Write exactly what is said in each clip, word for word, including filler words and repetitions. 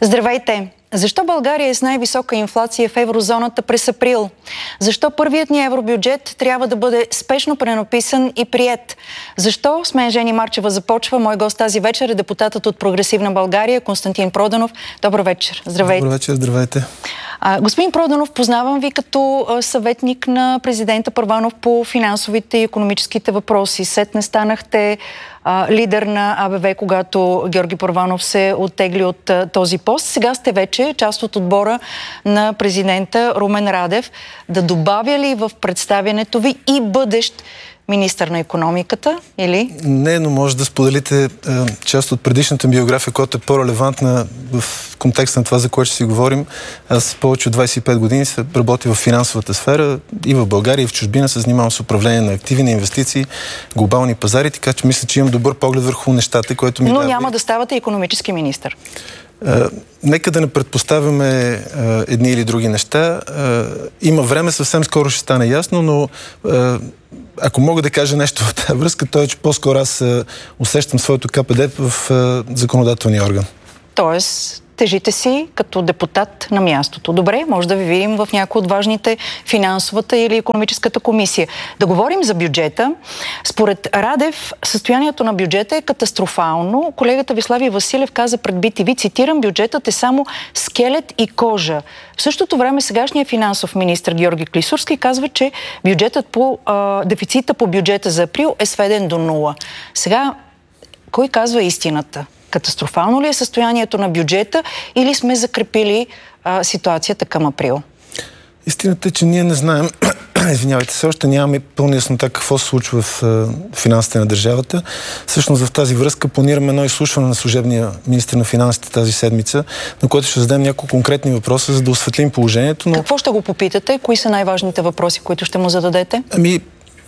Здравейте! Защо България е с най-висока инфлация в еврозоната през април? Защо първият ни евробюджет трябва да бъде спешно пренаписан и приет? Защо с мен Жени Марчева започва? Мой гост тази вечер е депутатът от Прогресивна България Константин Проданов. Добър вечер! Здравейте! Добър вечер, здравейте! А, господин Проданов, познавам ви като а, съветник на президента Първанов по финансовите и икономическите въпроси. Сетне станахте а, лидер на А Б В, когато Георги Първанов се оттегли от а, този пост. Сега сте вече част от отбора на президента Румен Радев. Да добавя ли в представянето ви и бъдещ министър на икономиката, или? Не, но може да споделите е, част от предишната биография, която е по-релевантна в контекста на това, за което ще си говорим. Аз повече от двадесет и пет години се работя в финансовата сфера и в България, и в чужбина. Се занимавам с управление на активи, на инвестиции, глобални пазари, така че мисля, че имам добър поглед върху нещата, което ми Но дава... няма да ставате икономически министър. Uh, нека да не предпоставяме uh, едни или други неща. Uh, има време, съвсем скоро ще стане ясно, но uh, ако мога да кажа нещо в тази връзка, то е, че по-скоро аз uh, усещам своето Ка Пе Де в uh, законодателния орган. Тоест, тежите си като депутат на мястото. Добре, може да ви видим в някои от важните финансовата или икономическата комисия. Да говорим за бюджета. Според Радев, състоянието на бюджета е катастрофално. Колегата Вислави Василев каза пред Би Ти Ви, цитирам, бюджетът е само скелет и кожа. В същото време сегашният финансов министр Георги Клисурски казва, че бюджетът по, а, дефицита по бюджета за април е сведен до нула. Сега, кой казва истината? Катастрофално ли е състоянието на бюджета или сме закрепили а, ситуацията към април? Истината е, че ние не знаем, извинявайте, все още нямаме пълна яснота какво се случва в а, финансите на държавата. Всъщност в тази връзка планираме едно изслушване на служебния министър на финансите тази седмица, на което ще зададем няколко конкретни въпроса, за да осветлим положението. Но... Какво ще го попитате? Кои са най-важните въпроси, които ще му зададете? Ами...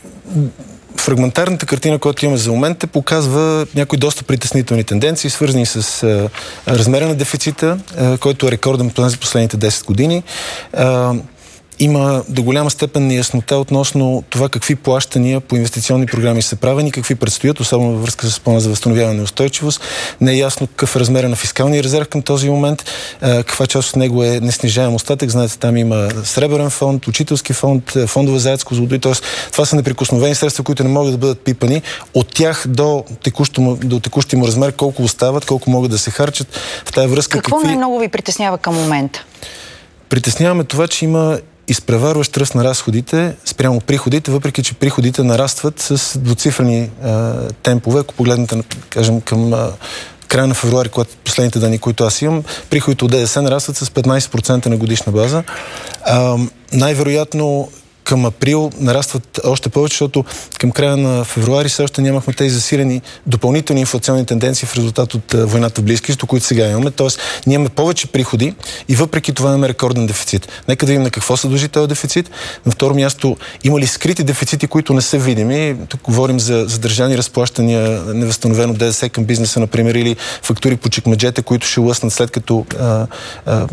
Фрагментарната картина, която имаме за момента, показва някои доста притеснителни тенденции, свързани с а, размера на дефицита, а, който е рекорден план за последните десет години. А, Има до голяма степен неяснота относно това какви плащания по инвестиционни програми са правени, какви предстоят, особено във връзка с плана за възстановяване и устойчивост. Не е ясно какъв е размера на фискалния резерв към този момент, каква част от него е неснижаем остатък. Знаете, там има Сребърен фонд, Учителски фонд, фондове за АЕЦ Козлодуй. Тоест, това са неприкосновени средства, които не могат да бъдат пипани. От тях до, текущо, до текущия му размер, колко остават, колко могат да се харчат. В тази връзка Какво какви... най-много ви притеснява към момента? Притесняваме това, че има изпреварващ ръст на разходите спрямо приходите, въпреки че приходите нарастват с двуцифрени а, темпове. Ако погледнете, кажем, към а, края на февруари, когато последните данни, които аз имам, приходите от Д Д С нарастват с петнадесет процента на годишна база. А, най-вероятно към април нарастват още повече, защото към края на февруари все още нямахме тези засилени допълнителни инфлационни тенденции в резултат от uh, войната в Близки изток, които сега имаме. Тоест, ние имаме повече приходи и въпреки това имаме рекорден дефицит. Нека да видим на какво се дължи този дефицит. На второ място, има ли скрити дефицити, които не са видими? Тук говорим за задържани разплащания, невъзстановено Д Д С към бизнеса, например, или фактури по чекмеджета, които ще лъснат след като а, а,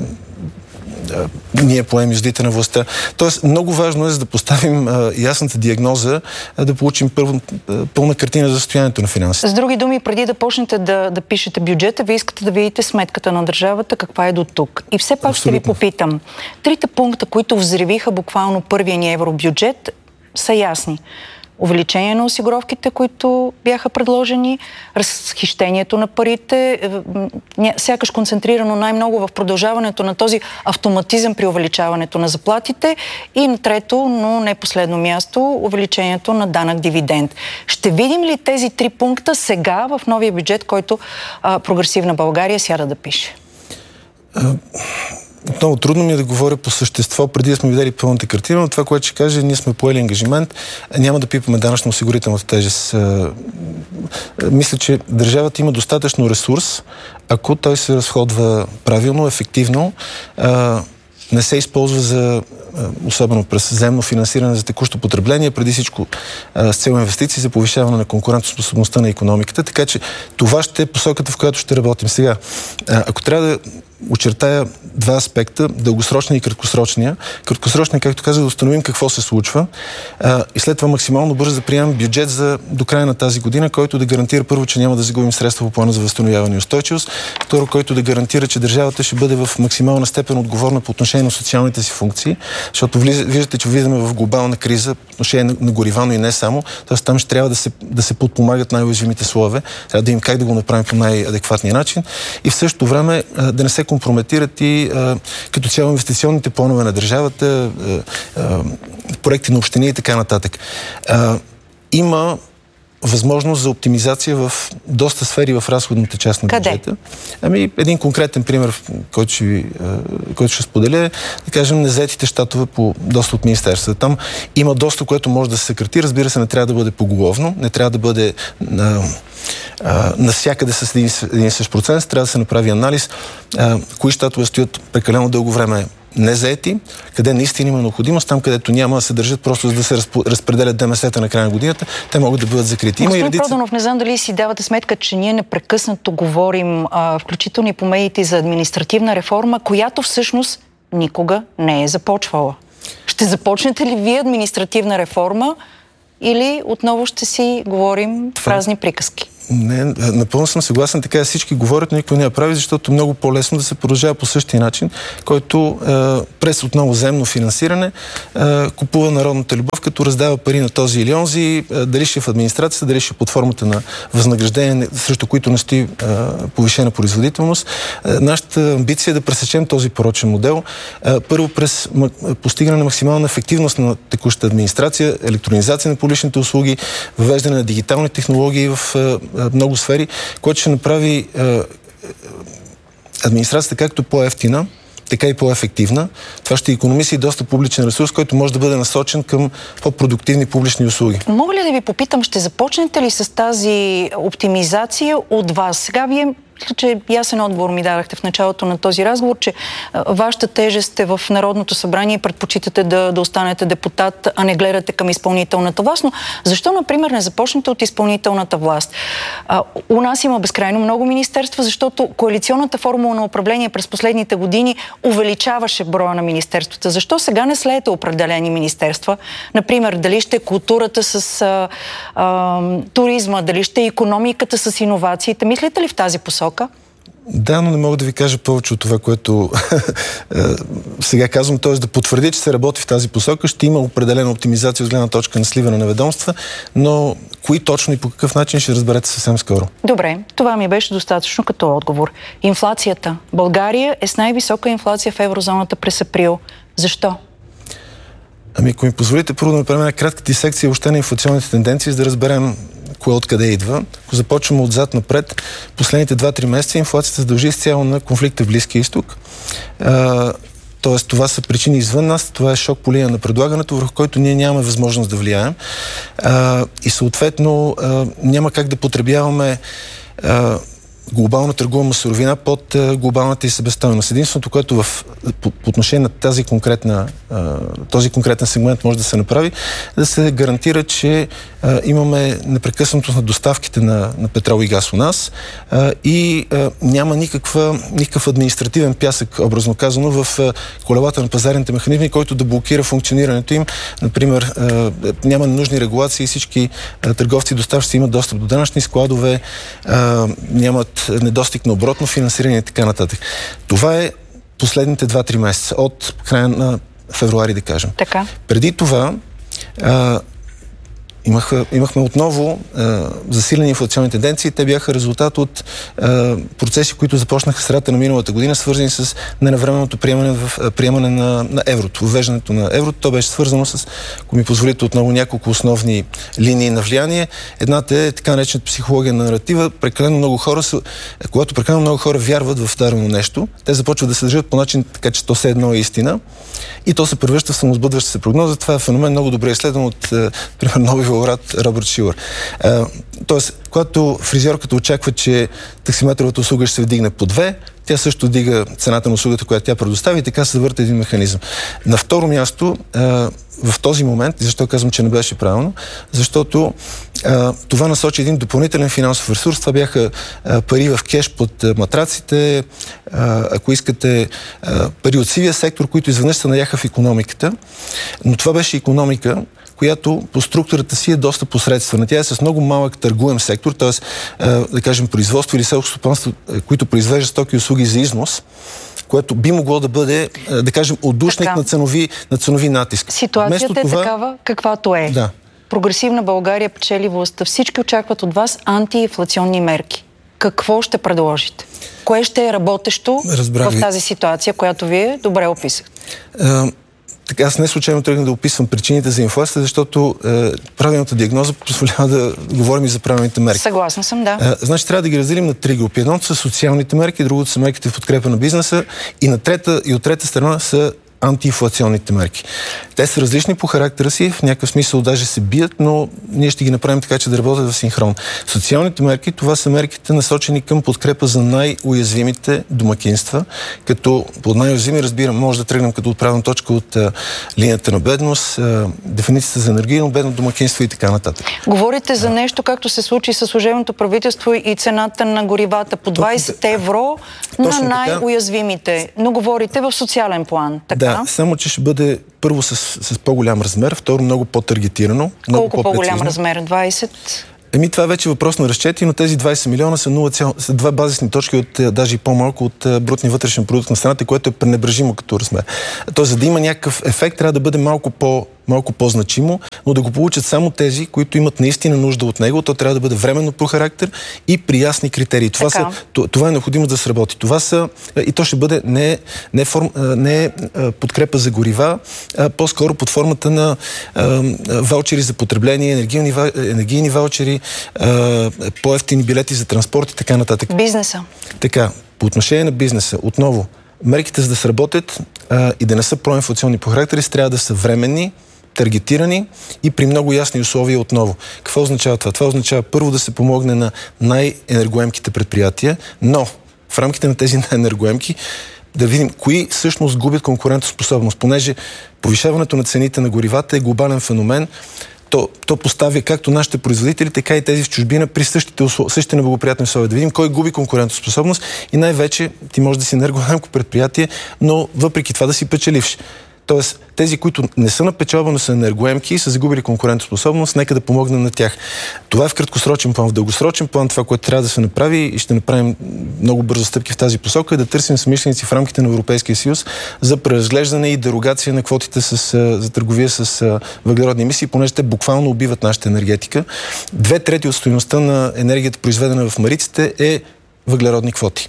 ние поемем юздите на властта. Тоест, много важно е, за да поставим а, ясната диагноза, а, да получим първо, а, пълна картина за състоянието на финансите. С други думи, преди да почнете да, да пишете бюджета, вие искате да видите сметката на държавата, каква е до тук. И все пак Абсолютно. Ще ви попитам. Трите пункта, които взривиха буквално първия ни евробюджет, са ясни. Увеличение на осигуровките, които бяха предложени, разхищението на парите, сякаш концентрирано най-много в продължаването на този автоматизъм при увеличаването на заплатите и на трето, но не последно място, увеличението на данък дивиденд. Ще видим ли тези три пункта сега в новия бюджет, който а, Прогресивна България сяда да пише? Отново трудно ми е да говоря по същество, преди да сме видели пълната картина, но това, което ще кажа, ние сме поели ангажимент, няма да пипаме данъчно-осигурителната тежест. Мисля, че държавата има достатъчно ресурс, ако той се разходва правилно, ефективно, не се използва за, особено през земно финансиране за текущо потребление, преди всичко с цел инвестиции за повишаване на конкурентоспособността на икономиката. Така че това ще е посоката, в която ще работим. Сега, ако трябва да очертая два аспекта, дългосрочния и краткосрочния. Краткосрочния, както казах, да установим какво се случва а, и след това максимално бързо да приемем бюджет за до края на тази година, който да гарантира първо, че няма да загубим средства по плана за възстановяване и устойчивост, второ, който да гарантира, че държавата ще бъде в максимална степен отговорна по отношение на социалните си функции, защото виждате, че влизаме в глобална криза по отношение на, на горива, но и не само. Тоест там ще трябва да се, да се подпомагат най-уязвимите слоеве, трябва да им как да го направим по най-адекватния начин и в същото време а, да не се компрометират и а, като цяло инвестиционните планове на държавата, а, а, проекти на общини и така нататък. А, има възможност за оптимизация в доста сфери в разходната част на бюджета. Къде? Ами, един конкретен пример, който ще, ви, който ще споделя, да кажем, незаетите щатове по доста от министерства. Там има доста, което може да се съкрати. Разбира се, не трябва да бъде поголовно, не трябва да бъде а, а, навсякъде с един, един същ процент. Трябва да се направи анализ. А, кои щатове стоят прекалено дълго време незаети, къде наистина има необходимост, там където няма да се държат просто за да се разпределят ДМС-та на края на годината, те могат да бъдат закрити. Има Господин редица... Проданов, не знам дали си давате сметка, че ние непрекъснато говорим, а, включително и по медиите, за административна реформа, която всъщност никога не е започвала. Ще започнете ли вие административна реформа или отново ще си говорим Това... празни приказки? Не, напълно съм съгласен, така всички говорят, но никой не я прави, защото е много по-лесно да се продължава по същия начин, който е, през отново земно финансиране е, купува народната любов, като раздава пари на този или онзи, е, дали ще е в администрацията, дали ще е под формата на възнаграждение, срещу които не стои е, повишена производителност. Е, нашата амбиция е да пресечем този порочен модел. Е, първо през постигане на максимална ефективност на текущата администрация, електронизация на публичните услуги, въвеждане на дигитални технологии в е, много сфери, което ще направи е, администрацията както по-ефтина, така и по-ефективна. Това ще икономиси доста публичен ресурс, който може да бъде насочен към по-продуктивни публични услуги. Мога ли да ви попитам, ще започнете ли с тази оптимизация от вас? Сега вие че ясен отговор ми дадахте в началото на този разговор, че а, вашата тежест е в Народното събрание и предпочитате да, да останете депутат, а не гледате към изпълнителната власт. Но защо, например, не започнете от изпълнителната власт? А, у нас има безкрайно много министерства, защото коалиционната формула на управление през последните години увеличаваше броя на министерствата. Защо сега не следите определени министерства? Например, дали ще е културата с а, а, туризма, дали ще е икономиката с иновациите? Мислите ли в тази посока? Да, но не мога да ви кажа повече от това, което сега казвам, т.е. да потвърдя, че се работи в тази посока. Ще има определена оптимизация от гледна точка на сливане на ведомства, но кои точно и по какъв начин ще разберете съвсем скоро. Добре, това ми беше достатъчно като отговор. Инфлацията. България е с най-висока инфлация в еврозоната през април. Защо? Ами, ако ми позволите, първо да направим една кратка дисекция въобще на инфлационните тенденции, за да разберем кое откъде идва. Ако започваме отзад напред, последните два-три месеца инфлацията се дължи изцяло на конфликта в Близкия изток. Тоест, това са причини извън нас, това е шок по линия на предлагането, върху който ние нямаме възможност да влияем. А, и съответно а, няма как да потребяваме а, глобална търгувана суровина под а, глобалната и себестойност. Единственото, което в, по, по отношение на тази конкретна, а, този конкретен сегмент може да се направи, да се гарантира, че а, имаме непрекъснатост на доставките на, на петрол и газ у нас а, и а, няма никаква, никакъв административен пясък, образно казано, в а, колелата на пазарните механизми, който да блокира функционирането им. Например, а, няма ненужни регулации, всички а, търговци и доставчици имат достъп до данъчни складове, а, нямат недостиг на оборотно финансиране и така нататък. Това е последните два-три месеца, от края на февруари, да кажем. Така. Преди това а, имаха, имахме отново а, засилени инфлационни тенденции. Те бяха резултат от а, процеси, които започнаха средата на миналата година, свързани с ненавременното приемане, в, приемане на, на еврото, въвеждането на еврото. То беше свързано с, ако ми позволите отново, няколко основни линии на влияние. Едната е така наречената психология на наратива. Прекалено много хора са, когато прекалено много хора вярват в дадено нещо, те започват да се държат по начин, така че то все едно е истина и то се превръща в самосбъдваща се прогноза. Това е феномен много добре изследван от, пример, нови лауреат Робърт Шилър. Тоест, когато фризьорката очаква, че таксиметровата услуга ще се вдигне по две, тя също дига цената на услугата, която тя предостави и така се завърта един механизъм. На второ място, в този момент, защо казвам, че не беше правилно, защото а, това насочи един допълнителен финансов ресурс. Това бяха а, пари в кеш под а, матраците, а, ако искате а, пари от сивия сектор, които изведнъж се наяха в икономиката. Но това беше икономика, която по структурата си е доста посредствена. Тя е с много малък търгуем сектор, т.е. да кажем производство или селско стопанство, които произвеждат стоки и услуги за износ, което би могло да бъде, да кажем, отдушник на ценови, на ценови натиск. Ситуацията Вместо е това... такава, каквато е. Да. Прогресивна България печели властта. Всички очакват от вас антиинфлационни мерки. Какво ще предложите? Кое ще е работещо Разбрах в тази ситуация, която вие добре описахте? А... Така, аз не случайно тръгна да описвам причините за инфлацията, защото е, правилната диагноза позволява да говорим и за правилните мерки. Съгласна съм, да. Е, значи трябва да ги разделим на три групи. Едното са социалните мерки, другото са мерките в подкрепа на бизнеса и, на трета, и от трета страна са антиинфлационните мерки. Те са различни по характера си, в някакъв смисъл даже се бият, но ние ще ги направим така, че да работят в синхрон. Социалните мерки, това са мерките насочени към подкрепа за най-уязвимите домакинства, като под най-уязвими, разбирам, може да тръгнем като отправна точка от а, линията на бедност, а, дефиницията за енергийно бедно домакинство и така нататък. Говорите а. за нещо, както се случи с служебното правителство и цената на горивата по двайсет евро на най-уязвимите. Но говорите в социален план, така? Да, само че ще бъде първо с, с по-голям размер, второ много по-таргетирано. Много Колко по-голям размер? двайсет? Еми, това е вече въпрос на разчети, но тези двайсет милиона са, нула, са два базисни точки от даже и по-малко от брутния вътрешен продукт на страната, което е пренебрежимо като размер. Тоест, за да има някакъв ефект, трябва да бъде малко по малко по-значимо, но да го получат само тези, които имат наистина нужда от него. То трябва да бъде временно по характер и при ясни критерии. Това, са, това е необходимо да сработи. Това са, и то ще бъде не, не, форм, не подкрепа за горива, а по-скоро под формата на а, ваучери за потребление, енергийни, енергийни ваучери, а, по-евтини билети за транспорт и така нататък. Бизнеса. Така, по отношение на бизнеса, отново, мерките за да сработят а, и да не са проинфлационни по характери, трябва да са временни, таргетирани и при много ясни условия отново. Какво означава това? Това означава първо да се помогне на най-енергоемките предприятия, но в рамките на тези най-енергоемки да видим кои всъщност губят конкурентоспособност, понеже повишаването на цените на горивата е глобален феномен. То, то поставя както нашите производители, така и тези в чужбина при същите, услов... същите неблагоприятни условия. Да видим кой губи конкурентоспособност и най-вече ти може да си енергоемко предприятие, но въпреки това да си печеливш. Тоест, тези, които не са на печалба, но са енергоемки и са загубили конкурентоспособност, нека да помогнем на тях. Това е в краткосрочен план. В дългосрочен план това, което трябва да се направи и ще направим много бързо стъпки в тази посока, е да търсим съмишленици в рамките на Европейския съюз за преразглеждане и дерогация на квотите с, за търговия с въглеродни емисии, понеже те буквално убиват нашата енергетика. Две трети от стойността на енергията, произведена в мариците, е въглеродни квоти.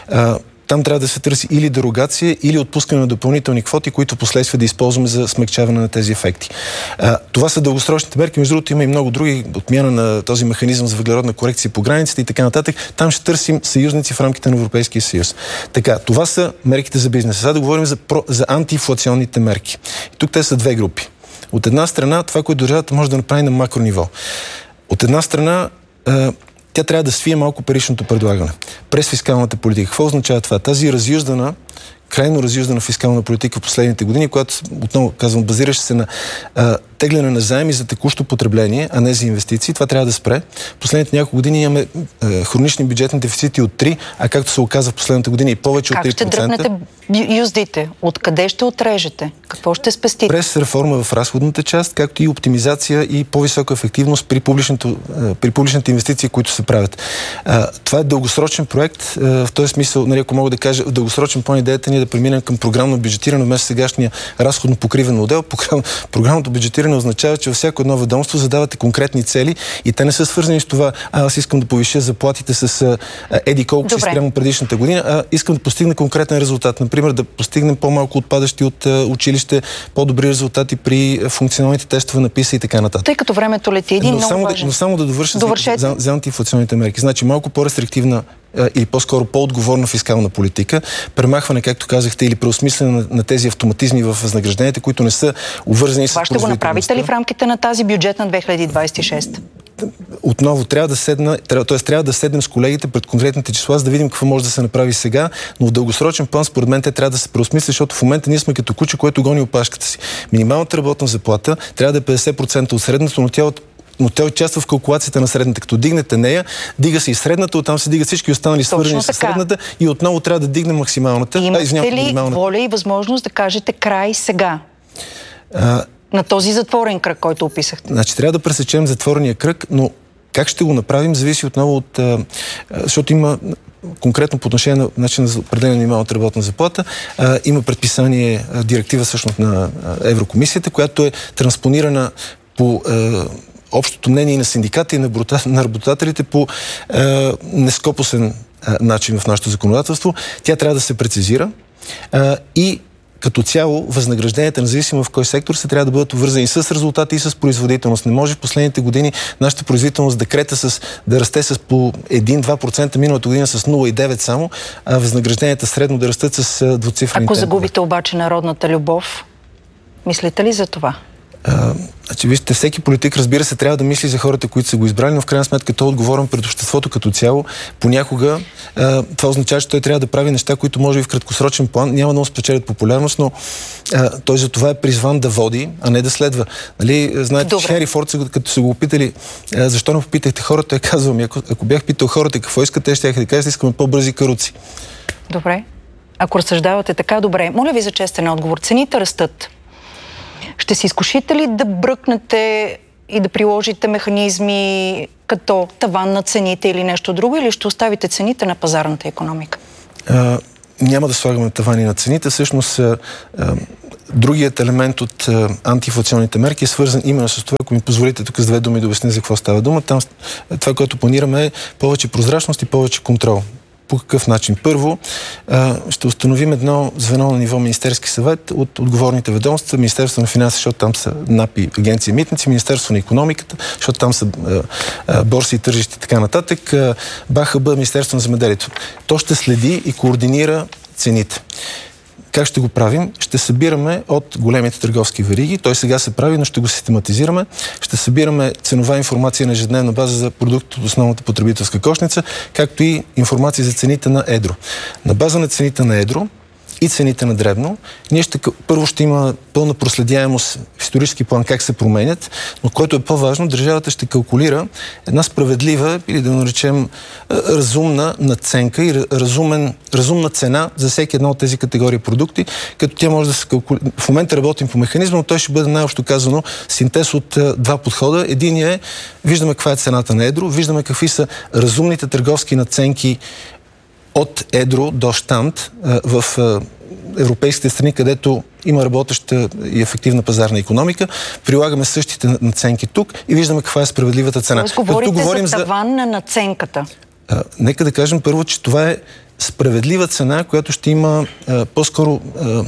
Там трябва да се търси или дерогация, или отпускане на допълнителни квоти, които последствие да използваме за смекчаване на тези ефекти. А, това са дългосрочните мерки. Между другото има и много други, отмяна на този механизъм за въглеродна корекция по границите и така нататък. Там ще търсим съюзници в рамките на Европейския съюз. Така, това са мерките за бизнеса. Сега да говорим за, про, за антиинфлационните мерки. И тук те са две групи. От една страна, това, което държавата може да направи на макро ниво. От една страна, а, тя трябва да свие малко паричното предлагане през фискалната политика. Какво означава това? Тази разюздана, крайно разюздана фискална политика в последните години, която, отново казвам, базираше се на а, тегляне на заеми за текущо потребление, а не за инвестиции. Това трябва да спре. Последните няколко години имаме а, хронични бюджетни дефицити от три, а както се оказа в последната година и повече как от три процента. Как ще дръпнете юздите? Откъде ще отрежете? Какво ще спестите? През реформа в разходната част, както и оптимизация и по-висока ефективност при, при публичните инвестиции, които се правят. А, това е дългосрочен проект. А, в този смисъл, нали, ако мога да кажа, в дългосрочен план идеята ни е да преминем към програмно бюджетиране вместо сегашния разходно покривен модел. Програмното бюджетиране означава, че във всяко едно ведомство задавате конкретни цели и те не са свързани с това, а аз искам да повиша заплатите с а, еди колко си спрямо предишната година, а искам да постигна конкретен резултат. Например, да постигнем по-малко отпадащи от а, училище, по-добри резултати при функционалните тестове на ПИСА и така нататък. Тъй като времето лети, един но много само важен. Да, но само да довърша за, за, за антиинфлационните мерки. Значи малко по-рестриктивна или по-скоро по-отговорна фискална политика, премахване, както казахте, или преосмислене на, на тези автоматизми в възнагражденията, които не са увързани с производителността. Това ще го направите ли в рамките на тази бюджет на две хиляди двадесет и шеста? отново трябва да седна, т.е. трябва да седнем с колегите пред конкретните числа, за да видим какво може да се направи сега, но в дългосрочен план, според мен, те трябва да се преосмислят, защото в момента ние сме като куче, което гони опашката си. Минималната работна заплата трябва да е петдесет процента от средната, но тя от но тя участва в калкулацията на средната. Като дигнете нея, дига се и средната, оттам се дига всички останали свързани с средната и отново трябва да дигне максималната. И имате а, ли воля и възможност да кажете край сега? А, на този затворен кръг, който описахте? Значи трябва да пресечем затворения кръг, но как ще го направим, зависи отново от... А, защото има конкретно по отношение на начина за определение на минималната работна заплата, а, има предписание, а, директива всъщност на а, Еврокомисията, която е транспонирана по а, общото мнение и на синдиката и на, на работодателите по а, нескопосен а, начин в нашето законодателство. Тя трябва да се прецизира а, и като цяло възнагражденията, независимо в кой сектор, се трябва да бъдат обвързани с резултати и с производителност. Не може в последните години нашата производителност да крета с, да расте с по един-два процента, миналата година с нула цяло и девет само, а възнагражденията средно да растат с двуцифрени. Ако загубите обаче народната любов, мислите ли за това? А, значи, вижте, всеки политик, разбира се, трябва да мисли за хората, които са го избрали, но в крайна сметка той е отговорен пред обществото като цяло. Понякога а, това означава, че той трябва да прави неща, които може и в краткосрочен план няма да му спечелят популярност, но а, той за това е призван да води, а не да следва. Нали, знаете, че Хенри Форд, като са го опитали, а, защо не попитахте хората, той казвам, ако, ако бях питал хората какво искат, те ще да кажат, искаме по-бързи каруци. Добре. Ако разсъждавате така, добре. Моля ви за честен отговор. Цените растат. Ще се изкушите ли да бръкнете и да приложите механизми като таван на цените или нещо друго, или ще оставите цените на пазарната икономика? А, няма да слагаме тавани на цените. Всъщност, а, а, другият елемент от а, антиинфлационните мерки е свързан именно с това, ако ми позволите тук с две думи да обясня за какво става дума. Там това, което планираме, е повече прозрачност и повече контрол. По какъв начин? Първо, ще установим едно звено на ниво Министерски съвет от отговорните ведомства, Министерство на финанси, защото там са НАПИ, Агенция Митници, Министерство на икономиката, защото там са борси и тържищи и така нататък, БАХБ, Министерство на земеделието. То ще следи и координира цените. Как ще го правим? Ще събираме от големите търговски вериги. Той сега се прави, но ще го систематизираме. Ще събираме ценова информация на ежедневна база за продукт от основната потребителска кошница, както и информация за цените на едро. На база на цените на едро и цените на дребно, ние ще, първо ще има пълна проследяемост в исторически план как се променят, но което е по-важно, държавата ще калкулира една справедлива или да наречем разумна надценка и разумен, разумна цена за всеки една от тези категории продукти, като тя може да се калкулира. В момента работим по механизма, но той ще бъде най-общо казано синтез от два подхода. Единият е, виждаме каква е цената на едро, виждаме какви са разумните търговски надценки от едро до щанд в европейските страни, където има работеща и ефективна пазарна икономика. Прилагаме същите наценки тук и виждаме каква е справедливата цена. Тоест, говорите говорим за таван на наценката. А, нека да кажем първо, че това е справедлива цена, която ще има а, по-скоро а,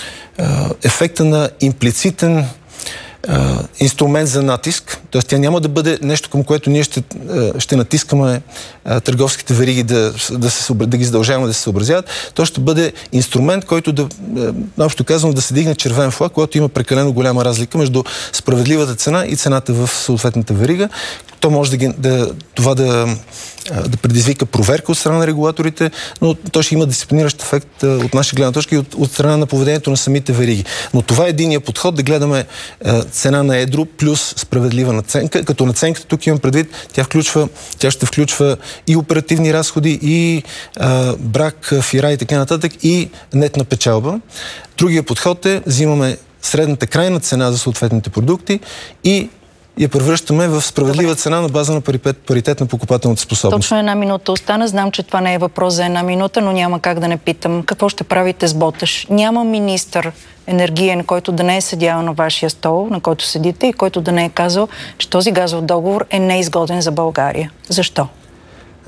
а, ефекта на имплицитен Uh, инструмент за натиск, т.е. тя няма да бъде нещо, към което ние ще, uh, ще натискаме uh, търговските вериги да, да, се, да ги задължаваме да се съобразяват. То ще бъде инструмент, който да, uh, общо казвам, да се дигне червен флаг, когато има прекалено голяма разлика между справедливата цена и цената в съответната верига. То може да, ги, да това да, да предизвика проверка от страна на регулаторите, но то ще има дисциплиниращ ефект от наша гледна точка и от, от страна на поведението на самите вериги. Но това е единия подход, да гледаме а, цена на едро плюс справедлива наценка. Като наценката тук имам предвид, тя, включва, тя ще включва и оперативни разходи, и а, брак, фира и така нататък, и нетна печалба. Другия подход е, взимаме средната крайна цена за съответните продукти и я превръщаме в справедлива Добре. цена на база на паритет, паритет на покупателната способност. Точно една минута остана. Знам, че това не е въпрос за една минута, но няма как да не питам. Какво ще правите с Боташ? Няма министър енергиен, който да не е седял на вашия стол, на който седите, и който да не е казал, че този газов договор е неизгоден за България. Защо?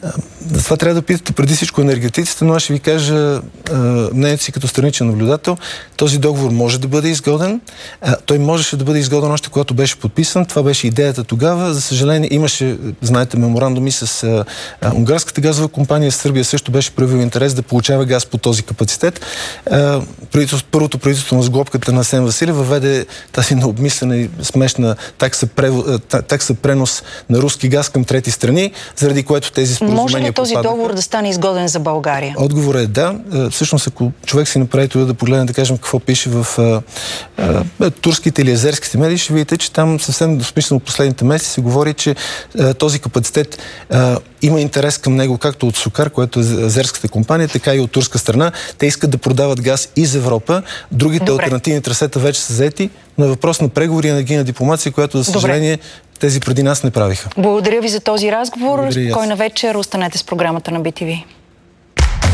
За това трябва да питате преди всичко енергетиците, но аз ще ви кажа а, мнението си като страничен наблюдател. Този договор може да бъде изгоден. А, той можеше да бъде изгоден още когато беше подписан. Това беше идеята тогава. За съжаление имаше, знаете, меморандуми с а, а, унгарската газова компания. Сърбия също беше проявил интерес да получава газ по този капацитет. А, правителство, първото правителство на сглобката на Асен Василев въведе тази необмислена и смешна такса, такса пренос на руски газ към трети страни, заради което тези споразумения Може ли този попадаха. договор да стане изгоден за България? Отговорът е да. Всъщност, ако човек си направи това да погледне, да кажем, какво пише в а, а, турските или азерските медии, ще видите, че там съвсем досмислено последните месеци се говори, че а, този капацитет а, има интерес към него както от Сокар, което е азерската компания, така и от турска страна. Те искат да продават газ из Европа. Другите Добре. алтернативни трасета вече са заети, но е въпрос на преговори и енергийна дипломация, която, за съжаление, Добре. тези преди нас не правиха. Благодаря ви за този разговор. Спокойна вечер. Останете с програмата на Би Ти Ви.